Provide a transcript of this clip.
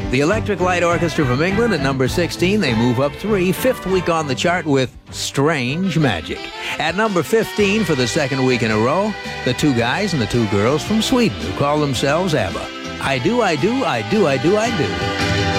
The Electric Light Orchestra from England at number 16. They move up 3, fifth week on the chart with Strange Magic. At number 15 for the second week in a row, the two guys and the two girls from Sweden who call themselves ABBA. I do, I do, I do, I do, I do.